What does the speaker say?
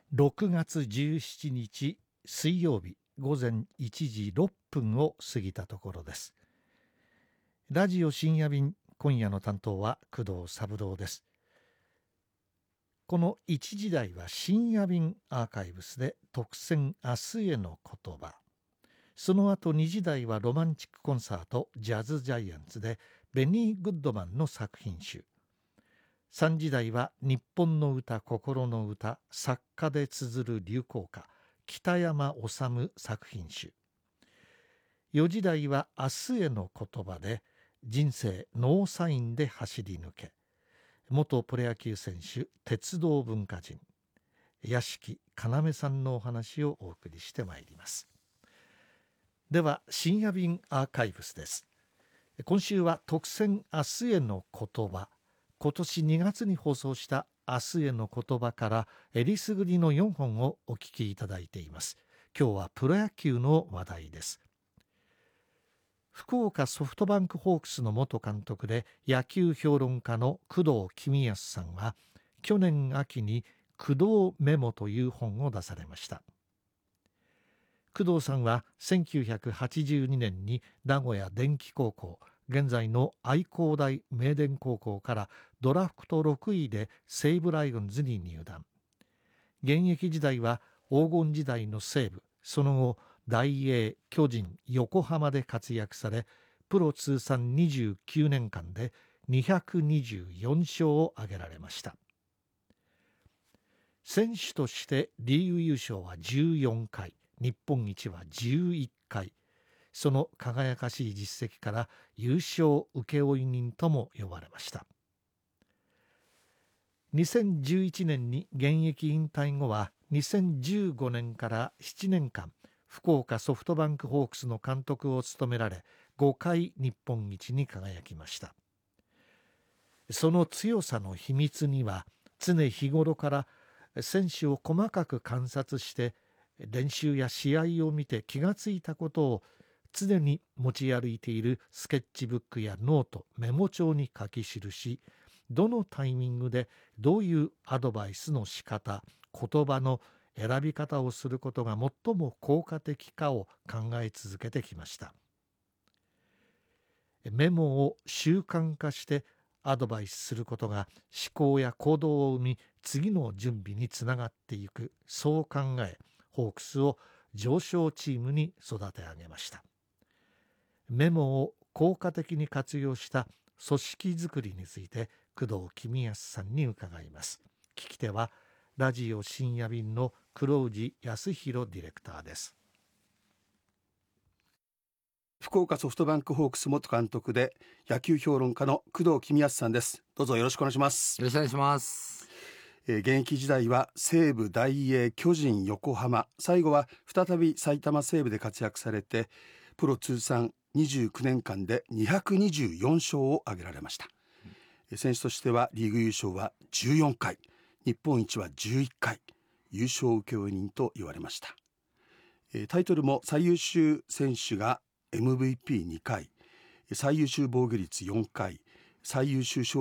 6月17日水曜日午前1時6分を過ぎたところです。ラジオ深夜便、今夜の担当は工藤三郎です。この1時台は深夜便アーカイブスで特選明日への言葉、その後2時台はロマンチックコンサートジャズジャイアンツでベニー・グッドマンの作品集、3時台は日本の歌心の歌、作家で綴る流行歌北山治作品集、4時台は明日への言葉で人生ノーサインで走り抜け、元プロ野球選手、鉄道文化人屋敷要さんのお話をお送りしてまいります。では深夜便アーカイブスです。今週は特選明日への言葉、今年2月に放送した明日への言葉からえりすぐりの4本をお聞きいただいています。今日はプロ野球の話題です。福岡ソフトバンクホークスの元監督で野球評論家の工藤公康さんは去年秋に工藤メモという本を出されました。工藤さんは1982年に名古屋電気高校、現在の愛工大名電高校からドラフト6位で西武ライオンズに入団。現役時代は黄金時代の西武、その後大英、巨人、横浜で活躍され、プロ通算29年間で224勝を挙げられました。選手としてリーグ優勝は14回、日本一は11回、その輝かしい実績から優勝請負人とも呼ばれました。2011年に現役引退後は2015年から7年間福岡ソフトバンクホークスの監督を務められ、5回日本一に輝きました。その強さの秘密には、常日頃から選手を細かく観察して練習や試合を見て気がついたことを常に持ち歩いているスケッチブックやノート、メモ帳に書き記し、どのタイミングでどういうアドバイスの仕方、言葉の選び方をすることが最も効果的かを考え続けてきました。メモを習慣化してアドバイスすることが思考や行動を生み、次の準備につながっていく、そう考えホークスを常勝チームに育て上げました。メモを効果的に活用した組織づくりについて工藤公康さんに伺います。聞き手はラジオ深夜便の黒氏康弘ディレクターです。 福岡ソフトバンクホークス元監督で野球評論家の工藤公康さんです。どうぞよろしくお願いします。 よろしくお願いします。 現役時代は西武、大英、巨人、横浜、最後は再び埼玉西武で活躍されて、プロ通算29年間で224勝を挙げられました。選手としてはリーグ優勝は14回、日本一は11回、優勝請負人と言われました。タイトルも最優秀選手が MVP2 回、最優秀防御率4回、最優秀